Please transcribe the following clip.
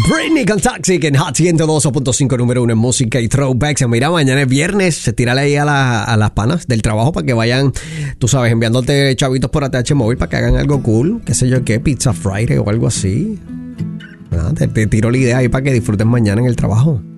Britney con Toxic en Hot 102.5, número 1 en música y throwbacks. Mira, mañana es viernes, tírale ahí a las panas del trabajo para que vayan, tú sabes, enviándote chavitos por ATH Móvil para que hagan algo cool, qué sé yo qué, Pizza Friday o algo así. Te tiro la idea ahí para que disfruten mañana en el trabajo.